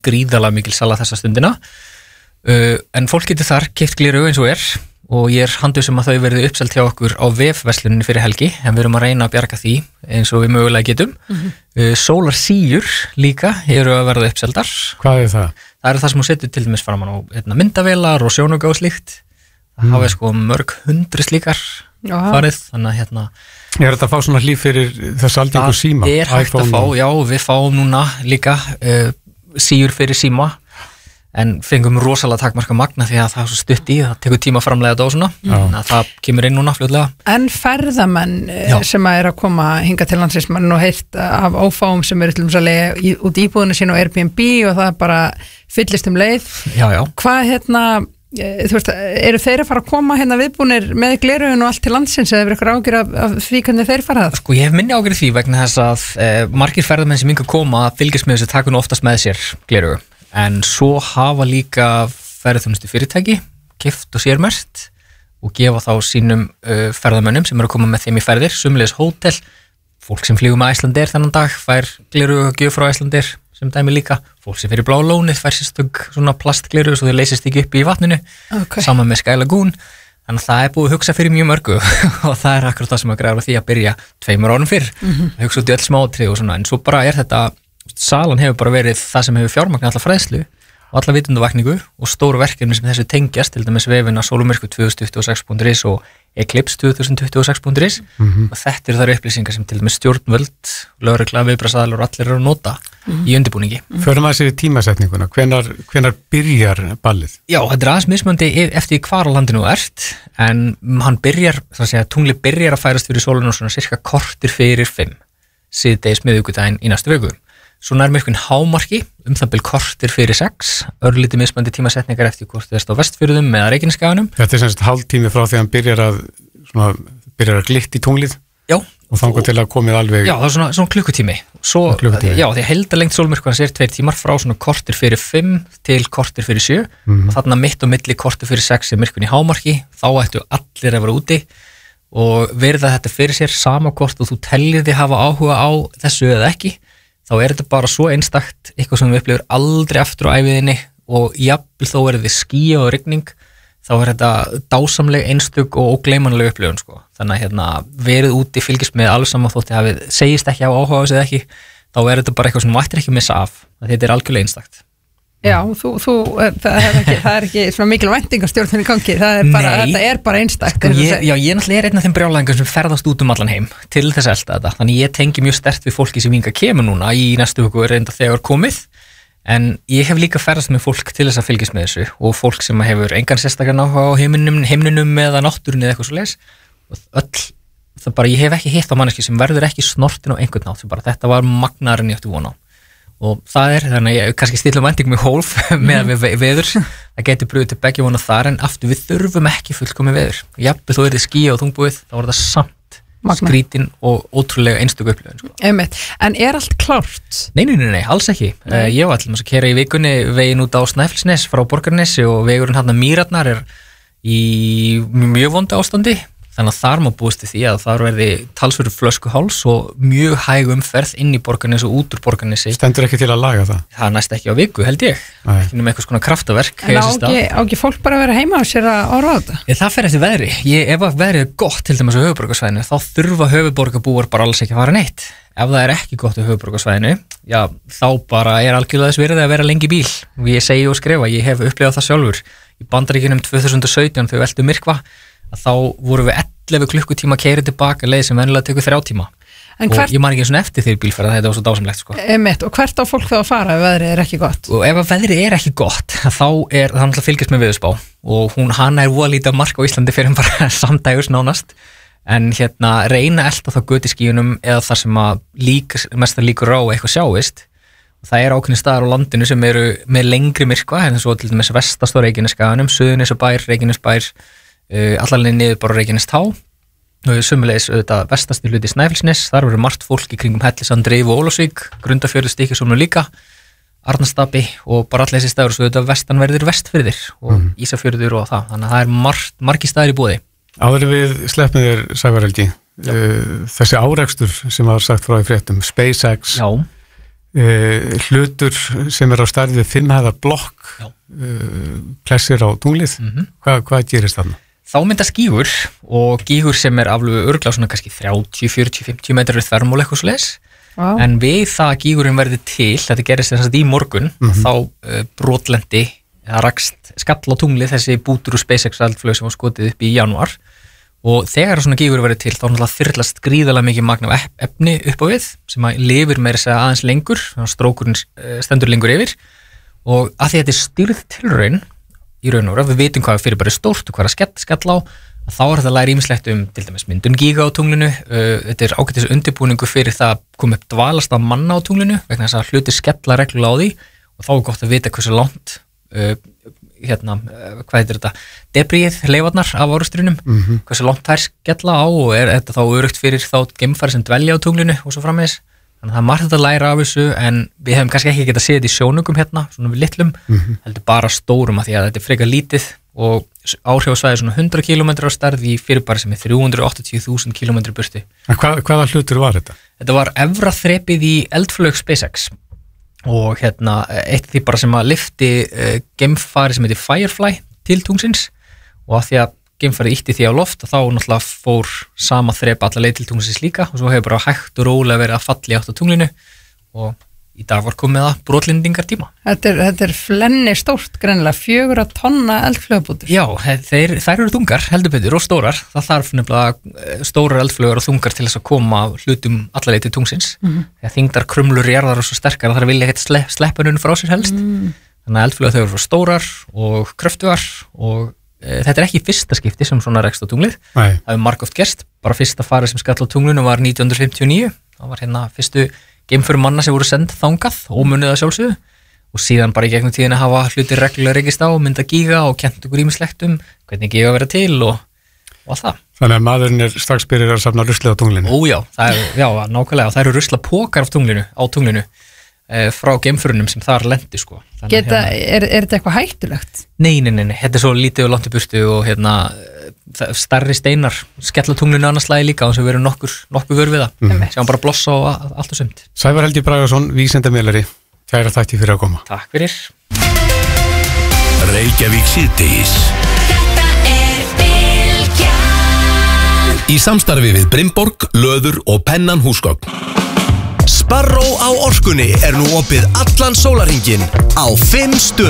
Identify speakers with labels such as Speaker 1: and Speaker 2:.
Speaker 1: gríðarlega mikil sala þessa stundina en fólk getur þar keypt gleraugu eins og og ég handviss að þau verði uppselt hjá okkur á vefversluninni fyrir helgi en við erum að reyna að bjarga því eins og við mögulega getum sólarsíur líka eru að verða uppseltar.
Speaker 2: Hvað það?
Speaker 1: Það það sem þú setur til dæmis framan á myndavélar og sjónauka og slíkt það hafa sko mörg 100 slíkar farið, þannig að
Speaker 2: Er þetta að fá svona hlýf fyrir þess aldingu síma?
Speaker 1: Það hægt að fá, já, við fáum núna líka síur fyrir síma en fengum rosalega takmarka magna því að það svo stutt í, það tekur tíma að framleiða dósuna, þannig að það kemur inn núna fljótlega.
Speaker 3: En ferðamenn sem að að koma hinga til landsins, mann nú heyrt af ófáum sem eru til dæmis að leigja út íbúðinu sín og Airbnb og það bara fyllist leið.
Speaker 1: Já.
Speaker 3: Hvað þú veist, eru þeir að fara að koma viðbúnir með gleraugun og allt til landsins eða eru ykkur ágjur af því hvernig þeir fara það?
Speaker 1: Sko, ég hef minni ágjur því vegna þess að margir ferðamenn sem yngur koma fylgjast með þessu taka nú oftast með sér gleraugu en svo hafa líka ferðarþjónustu fyrirtæki keypt og sérmerkt og gefa þá sínum ferðamönnum sem eru að koma með þeim í ferðir, sömuleiðis hótel fólk sem flýgur með Icelandair þennan dag fær gleraugu og gjöf frá Icelandair sem dæmi líka, fólk sem fyrir Bláa lónið fær sérstök svona plastgleraugu svo þau leysist ekki upp í vatninu, saman með Sky Lagoon, þannig að það búið að hugsa fyrir mjög mörgu og það akkurat það sem að græða því að byrja 2 árum fyrr hugsa út í öll smáatriði og svona, en svo bara þetta salan hefur bara verið það sem hefur fjármagn alla fræðslu og alla vitundavakningu og stóru verkefni sem þessu tengjast, til dæmis vefina Sólumyrkvi 2026.is og Eclipse 2026.is og þetta þar upplýsingar sem til dæmis stjórnvöld, lögregla, viðbragðsaðilar og allir eru að nota í undirbúningi.
Speaker 2: Förum að sér í tímasetninguna, hvenær byrjar ballið? Já,
Speaker 1: þetta aðeins mismöndi eftir hvar á landinu ert, en hann byrjar, tungli byrjar að færast fyrir sólinu svona cirka kortir fyrir 5, síðdegis miðvikudaginn í næstu viku. Svo nær myrkvinn hámarki, það bil kortir fyrir 6, örlítið mismöndi tímasetningar eftir hvort þú ert á Vestfjörðum eða Reykjanesskaganum.
Speaker 2: Þetta semst hálftími frá því hann byrjar að glitta í tunglið?
Speaker 1: Já.
Speaker 2: Og þangað til að komið alveg...
Speaker 1: Já, það er svona klukkutími. Já, því heldarlengt sólmyrkvans 2 tímar frá svona kortir fyrir 5 til kortir fyrir 7 og þarna mitt og milli kortir fyrir 6 myrkvinn í hámarki, þá ættu allir að vera úti og verða þetta fyrir sér sama hvort og þú teljir þig hafa áhuga á þessu eða ekki, þá þetta bara svo einstakt, eitthvað sem við upplifur aldrei aftur á æviðinni og jafnvel þó þið ský og rigning, þá þetta dásamleg, einstök og ógleymanleg upplifun sko. Þannig að verið úti fylgist með alls saman þótt þið segist ekki á áhuga á þessu eða ekki, þá þetta bara eitthvað sem þú ættir ekki að missa af, þetta algjörlega einstakt.
Speaker 3: Já, það ekki svona mikil væntingastjórn í gangi, þetta bara einstakt.
Speaker 1: Já, ég náttúrulega einn af þeim brjálæðingum sem ferðast út allan heim til þess að elda þetta, þannig ég tengi mjög sterkt við fólki sem hingað kemur núna í næstu viku reynda þegar komið, en ég hef líka ferðast með fólk til þess að fylgjast með þessu og fólk sem hefur engan sérstakann áhuga á himninum eða náttúrunni eða eitthvað svoleiðis og ég hef ekki hitt á manneski sem verður ekki snortin á einhvern nátt, sem bara þetta var magnaðurinn ég ætti von á. Og það þannig að ég kannski stilla væntingum í hólf með veður, það getur brugðið til begge vona þar, en aftur við þurfum ekki fullkomið veður. Jafnvel þó þið skýja og þungbúið, þá það samt skrítin og ótrúlega einstök upplifun. Sko.
Speaker 3: En allt klárt?
Speaker 1: Nei, alls ekki. Ég var allir að keyra í vikunni veginn út á Snæfellsnes frá Borgarnesi og vegurinn Mýrarnar í mjög vondu ástandi. Þannig að þar má búist því að þar verði talsverður flöskuháls og mjög hæg umferð inn í Borgarnesi og út úr Borgarnesi.
Speaker 2: Stendur ekki til að laga það? Það
Speaker 1: næst ekki á viku, held ég. Ekki með eitthvað svona kraftaverk.
Speaker 3: En á ekki fólk bara að vera heima á sér að orða þetta?
Speaker 1: Það fer eftir veðri. Ef að veðrið er gott til dæmis á höfuðborgarsvæðinu, þá þurfa höfuðborgarbúar bara alls ekki að fara neitt. Ef það er ekki gott á höfuðborgarsvæðinu, já, þá bara algjörlega þess verið að vera lengi í bíl. Og ég segi og skrifa, ég hef upplifað það sjálfur. Í Bandaríkjunum 2017 þau veltu myrkva, að þá vorum við 11 klukkutíma að keyra tilbaka leið sem venjulega tekur 3 tíma og ég man ekki eins og eftir því bílferð þetta var svo dásamlegt sko.
Speaker 3: Og hvert á fólk þá að fara ef veðrið er ekki gott?
Speaker 1: Og ef veðrið er ekki gott þá það náttúrulega fylgjast með veðurspá og hana voða lítið mark á Íslandi fyrir bara samdægurs nánast en reyna elta þá göti skíunum eða þar sem að mestar líkur á eitthvað sjáist og það ákveðnir staðar á landinu sem eru með lengri myrkva en svo til dæmis vestast á Reykjanesskaganum, Suðurnesjabær, Reykjanesbær allarlega niður bara Reykjanestá og sömulegis auðvitað vestasti hluti Snæfellsnes, þar verður margt fólk í kringum Hellisand, Reif og Ólafsvík, Grundarfjörður, Stykkishólmur líka, Arnarstapi og bara allir þessi staður svo auðvitað vestanverðir Vestfirðir og Ísafjörður og það, þannig að það er margir staðir í boði.
Speaker 2: Áður við sleppum þér, Sævar Helgi, þessi árekstur sem var sagt frá í fréttum, SpaceX, hlutur sem á stærð við 5 hæða blokk klessir á tunglið. Hvað gerist þarna?
Speaker 1: Þá myndast gígur og gígur sem alveg örugglega svona kannski 30, 40, 50 metrar við þvermál eitthvað svoleiðis. En við það að gígurinn verði til, þetta gerist þess að í morgun, þá brotlendi eða rakst skall á tunglið þessi bútur úr SpaceX eldflaug sem var skotið upp í janúar og þegar svona gígur verði til þá náttúrulega þyrlast gríðarlega mikið magn af efni upp á við sem að lifir meira segja aðeins lengur, strókurinn stendur lengur yfir og að því þetta stýrð tilraun í raun og raun, við vitum hvað fyrir bara stórt og hvað skell á, þá þetta að læra ýmislegt til dæmis myndun gíga á tunglinu, þetta ágætis undirbúningu fyrir það að koma upp dvalast af manna á tunglinu, vegna þess að hluti skella reglulega á því og þá gott að vita hversu langt hvað heitir þetta, debríið, leifarnar af árustrunum, hversu langt þær skella á og þetta þá örugt fyrir þá geimfari sem dvelja á tunglinu og svo framvegis. Þannig að það margt að læra af þessu en við hefum kannski ekki getað séð þetta í sjónungum hérna, svona við litlum, heldur bara stórum að því að þetta er frekar lítið og áhrifasvæði svona 100 km á stærð í fyrirbæri sem 380.000 km burti.
Speaker 2: En hvaða hlutur var þetta?
Speaker 1: Þetta var efra þrepið í eldflaug SpaceX og eitt af því bara sem að lyfti geimfari sem heitir Firefly til tungsins og að því að geimfarið ítti því á loft og þá náttúrulega fór sama þrep alla leið til tunglsins líka og svo hefur bara hægt og rólega verið að falli átt á tunglinu og í dag var komið að brotlendingar tíma.
Speaker 3: Þetta er flenni stórt greinilega, 4 tonna eldflaugabútur.
Speaker 1: Já, þær eru þungar, heldur betur og stórar. Það þarf nefnilega stórar eldflaugar og þungar til þess að koma hlutum alla leið til tungsins. Þegar þyngdar krumlur jarðar og svo sterkar að það vilja ekkert sleppa henni frá sér helst. Þannig að eldflaugar þau eru stórar og kröftugar og þetta er ekki fyrsta skipti sem svona rekst á tunglið. Það hefur margoft gerst, bara fyrsta farið sem skall á tunglinu var 1959. Það var fyrstu geimförum manna sem voru send þangað, ómunnið að sjálfsögðu og síðan bara í gegnum tíðina hafa hlutir reglulega rekist á, mynda gíga og kent okkur ýmislegt hvernig gíga vera til og það.
Speaker 2: Þannig að maðurinn er strax byrjar að safna rusli á tunglinu.
Speaker 1: Ójá, nákvæmlega, það eru ruslapokar á tunglinu frá geimförunum sem þar lendi sko.
Speaker 3: Er þetta eitthvað hættulegt?
Speaker 1: Nei, þetta er svo lítið og langt í burtu og stærri steinar skella tunglinu annars lagi líka og sem verður nokkuð vör við það. Sjáum bara blossa og allt og sumt.
Speaker 2: Sævar Helgi Bragason, vísindamiðlari, kæra þætti fyrir að koma.
Speaker 1: Takk fyrir.
Speaker 4: Reykjavík síðdegis. Í samstarfi við Brimborg, Löður og Pennan húsgögn. Sparró á Orkunni nú opið allan sólarhringinn á 5 stöðum.